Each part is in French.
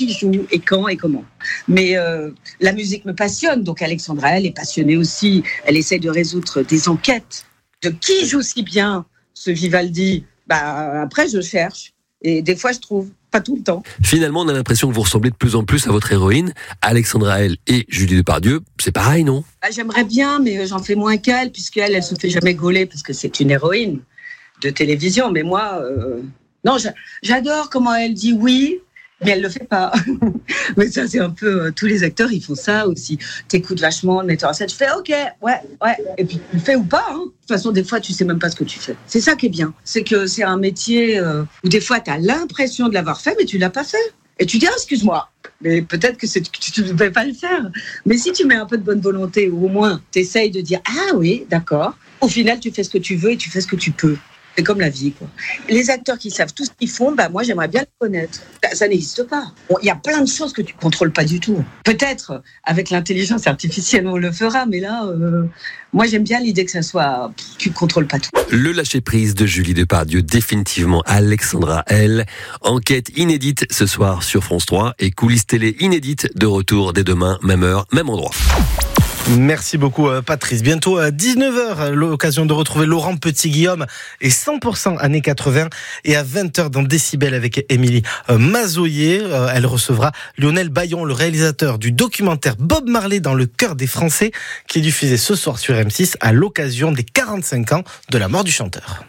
qui joue et quand et comment. Mais la musique me passionne, donc Alexandra, elle est passionnée aussi. Elle essaie de résoudre des enquêtes. De qui joue si bien ce Vivaldi ? Après, je cherche. Et des fois, je trouve. Pas tout le temps. Finalement, on a l'impression que vous ressemblez de plus en plus à votre héroïne, Alexandra L et Julie Depardieu. C'est pareil, non ? J'aimerais bien, mais j'en fais moins qu'elle, puisqu'elle, elle se fait jamais gauler, parce que c'est une héroïne de télévision. Mais moi, non, j'adore comment elle dit oui, mais elle le fait pas. Mais ça, c'est un peu... tous les acteurs, ils font ça aussi. T'écoutes vachement le metteur en scène, tu fais OK, ouais. Et puis, tu le fais ou pas. De toute façon, des fois, tu sais même pas ce que tu fais. C'est ça qui est bien. C'est que c'est un métier où des fois, t'as l'impression de l'avoir fait, mais tu l'as pas fait. Et tu dis, excuse-moi, mais peut-être que tu ne devais pas le faire. Mais si tu mets un peu de bonne volonté, ou au moins, t'essayes de dire, ah oui, d'accord. Au final, tu fais ce que tu veux et tu fais ce que tu peux. C'est comme la vie, quoi. Les acteurs qui savent tout ce qu'ils font, moi, j'aimerais bien le connaître. Ça n'existe pas. Il y a plein de choses que tu contrôles pas du tout. Peut-être, avec l'intelligence artificielle, on le fera, mais là, moi, j'aime bien l'idée que ça soit... tu contrôles pas tout. Le lâcher-prise de Julie Depardieu, définitivement Alexandra L. Enquête inédite ce soir sur France 3 et coulisses télé inédite de retour dès demain, même heure, même endroit. Merci beaucoup Patrice. Bientôt à 19h, l'occasion de retrouver Laurent Petit-Guillaume et 100% années 80. Et à 20h dans Décibel avec Émilie Mazoyer, elle recevra Lionel Bayon, le réalisateur du documentaire Bob Marley dans le cœur des Français, qui est diffusé ce soir sur M6 à l'occasion des 45 ans de la mort du chanteur.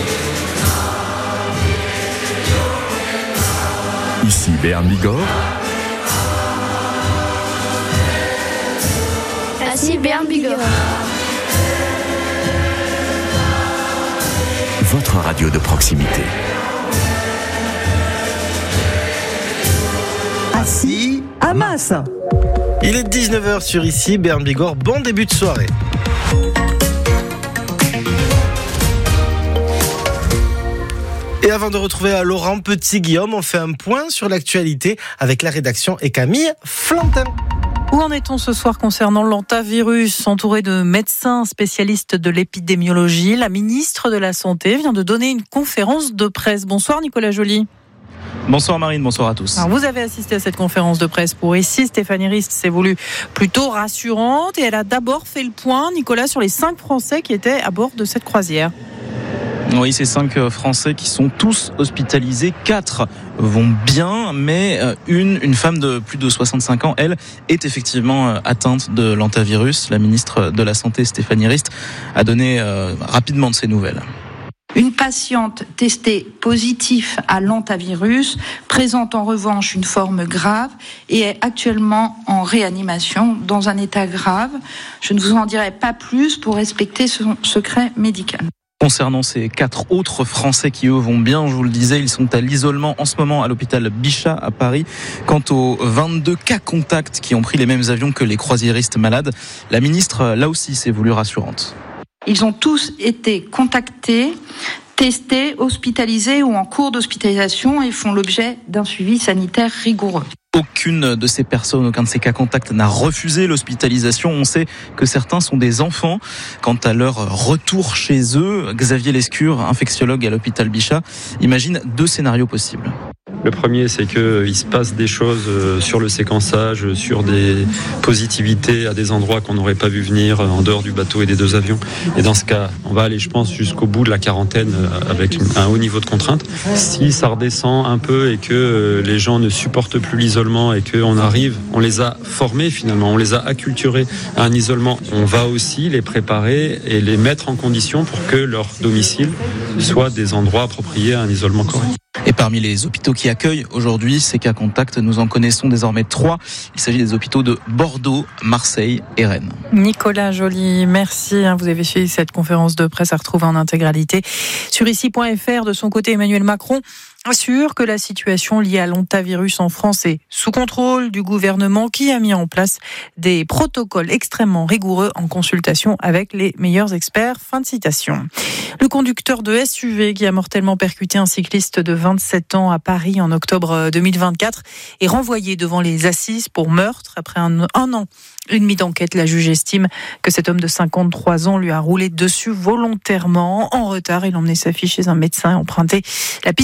Ici Béarn Bigorre. Ici Béarn Bigorre. Votre radio de proximité. Assis à Masse. Il est 19h sur Ici Béarn Bigorre. Bon début de soirée. Et avant de retrouver Laurent Petit-Guillaume, on fait un point sur l'actualité avec la rédaction et Camille Flantin. Où en est-on ce soir concernant l'hantavirus ? Entourée de médecins spécialistes de l'épidémiologie, la ministre de la Santé vient de donner une conférence de presse. Bonsoir Nicolas Joly. Bonsoir Marine, bonsoir à tous. Alors vous avez assisté à cette conférence de presse pour Ici. Stéphanie Rist s'est voulue plutôt rassurante et elle a d'abord fait le point, Nicolas, sur les 5 Français qui étaient à bord de cette croisière. Oui, ces 5 Français qui sont tous hospitalisés, 4 vont bien, mais une femme de plus de 65 ans, elle, est effectivement atteinte de l'hantavirus. La ministre de la Santé, Stéphanie Rist, a donné rapidement de ses nouvelles. Une patiente testée positive à l'hantavirus présente en revanche une forme grave et est actuellement en réanimation dans un état grave. Je ne vous en dirai pas plus pour respecter son secret médical. Concernant ces 4 autres Français qui, eux, vont bien, je vous le disais, ils sont à l'isolement en ce moment à l'hôpital Bichat à Paris. Quant aux 22 cas contacts qui ont pris les mêmes avions que les croisiéristes malades, la ministre, là aussi, s'est voulue rassurante. Ils ont tous été contactés, testés, hospitalisés ou en cours d'hospitalisation et font l'objet d'un suivi sanitaire rigoureux. Aucune de ces personnes, aucun de ces cas contacts n'a refusé l'hospitalisation. On sait que certains sont des enfants. Quant à leur retour chez eux, Xavier Lescure, infectiologue à l'hôpital Bichat, imagine 2 scénarios possibles. Le premier, c'est qu'il se passe des choses sur le séquençage, sur des positivités à des endroits qu'on n'aurait pas vu venir en dehors du bateau et des 2 avions. Et dans ce cas, on va aller, je pense, jusqu'au bout de la quarantaine avec un haut niveau de contrainte. Si ça redescend un peu et que les gens ne supportent plus l'isolement et qu'on arrive, on les a formés finalement, on les a acculturés à un isolement, on va aussi les préparer et les mettre en condition pour que leur domicile soit des endroits appropriés à un isolement correct. Et parmi les hôpitaux qui accueillent aujourd'hui ces cas contacts, nous en connaissons désormais 3. Il s'agit des hôpitaux de Bordeaux, Marseille et Rennes. Nicolas Joly, merci. Vous avez suivi cette conférence de presse à retrouver en intégralité sur ici.fr. De son côté, Emmanuel Macron assure que la situation liée à l'hantavirus en France est sous contrôle du gouvernement qui a mis en place des protocoles extrêmement rigoureux en consultation avec les meilleurs experts. Fin de citation. Le conducteur de SUV qui a mortellement percuté un cycliste de 27 ans à Paris en octobre 2024 est renvoyé devant les assises pour meurtre après un an et demi d'enquête. La juge estime que cet homme de 53 ans lui a roulé dessus volontairement. En retard, il emmenait sa fille chez un médecin et emprunté la piste cyclable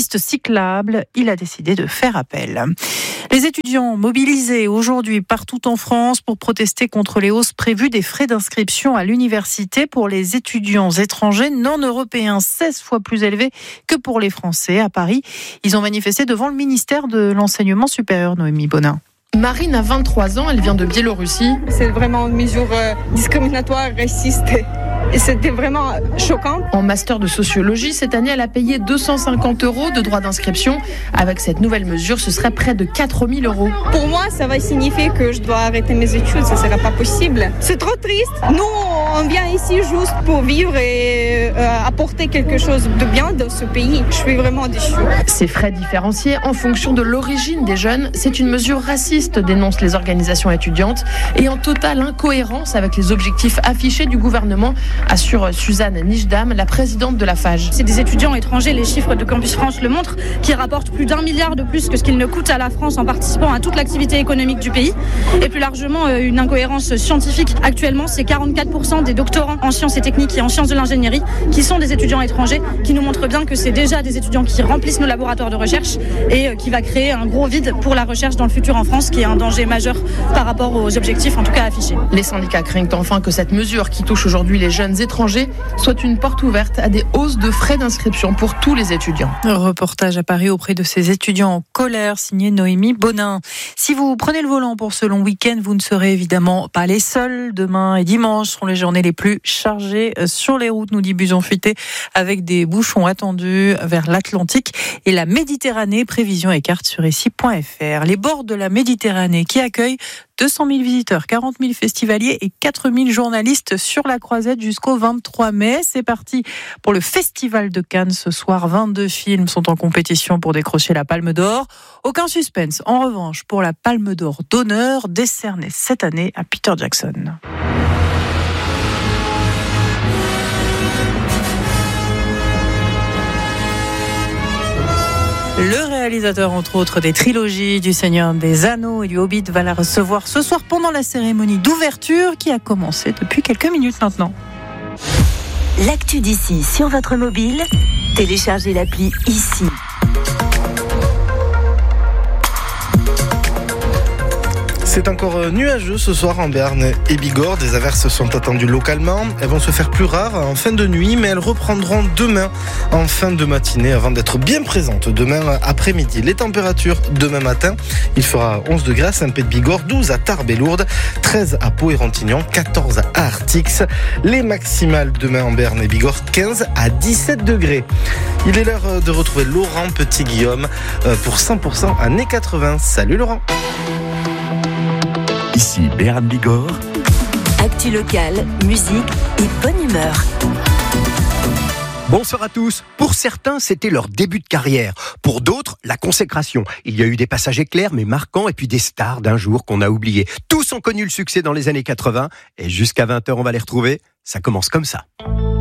cyclables. Il a décidé de faire appel. Les étudiants mobilisés aujourd'hui partout en France pour protester contre les hausses prévues des frais d'inscription à l'université pour les étudiants étrangers non européens, 16 fois plus élevés que pour les Français. À Paris, ils ont manifesté devant le ministère de l'Enseignement supérieur, Noémie Bonin. Marine a 23 ans, elle vient de Biélorussie. C'est vraiment une mesure discriminatoire, raciste. Et c'était vraiment choquant. En master de sociologie, cette année, elle a payé 250 € de droits d'inscription. Avec cette nouvelle mesure, ce serait près de 4 000 €. Pour moi, ça va signifier que je dois arrêter mes études. Ça ne sera pas possible. C'est trop triste. Nous, on vient ici juste pour vivre et apporter quelque chose de bien dans ce pays. Je suis vraiment déçue. Ces frais différenciés en fonction de l'origine des jeunes, c'est une mesure raciste, dénoncent les organisations étudiantes, et en totale incohérence avec les objectifs affichés du gouvernement, assure Suzanne Nijdam, la présidente de la FAGE. C'est des étudiants étrangers, les chiffres de Campus France le montrent, qui rapportent plus d'1 milliard de plus que ce qu'ils ne coûtent à la France en participant à toute l'activité économique du pays. Et plus largement, une incohérence scientifique. Actuellement, c'est 44% des doctorants en sciences et techniques et en sciences de l'ingénierie qui sont des étudiants étrangers, qui nous montrent bien que c'est déjà des étudiants qui remplissent nos laboratoires de recherche et qui va créer un gros vide pour la recherche dans le futur en France, qui est un danger majeur par rapport aux objectifs, en tout cas affichés. Les syndicats craignent enfin que cette mesure qui touche aujourd'hui les jeunes étrangers soit une porte ouverte à des hausses de frais d'inscription pour tous les étudiants. Reportage à Paris auprès de ces étudiants en colère, signé Noémie Bonin. Si vous prenez le volant pour ce long week-end, vous ne serez évidemment pas les seuls. Demain et dimanche seront les journées les plus chargées sur les routes, nous dit Buson Fuité, avec des bouchons attendus vers l'Atlantique et la Méditerranée. Prévision et carte sur ici.fr. Les bords de la Méditerranée qui accueillent 200 000 visiteurs, 40 000 festivaliers et 4 000 journalistes sur la croisette jusqu'au 23 mai. C'est parti pour le Festival de Cannes ce soir. 22 films sont en compétition pour décrocher la Palme d'Or. Aucun suspense, en revanche, pour la Palme d'Or d'honneur décernée cette année à Peter Jackson. Le réalisateur, entre autres, des trilogies du Seigneur des Anneaux et du Hobbit va la recevoir ce soir pendant la cérémonie d'ouverture qui a commencé depuis quelques minutes maintenant. L'actu d'ici sur votre mobile, téléchargez l'appli ici. C'est encore nuageux ce soir en Béarn et Bigorre. Des averses sont attendues localement. Elles vont se faire plus rares en fin de nuit, mais elles reprendront demain en fin de matinée avant d'être bien présentes demain après-midi. Les températures demain matin, il fera 11 degrés à Saint-Pé-de-Bigorre, 12 à Tarbes et Lourdes, 13 à Pau et Rontignan, 14 à Artix. Les maximales demain en Béarn et Bigorre, 15 à 17 degrés. Il est l'heure de retrouver Laurent Petit-Guillaume pour 100% années 80. Salut Laurent. Ici Béarn Bigorre. Actu locale, musique et bonne humeur. Bonsoir à tous. Pour certains, c'était leur début de carrière. Pour d'autres, la consécration. Il y a eu des passages éclairs mais marquants et puis des stars d'un jour qu'on a oubliés. Tous ont connu le succès dans les années 80 et jusqu'à 20h, on va les retrouver. Ça commence comme ça.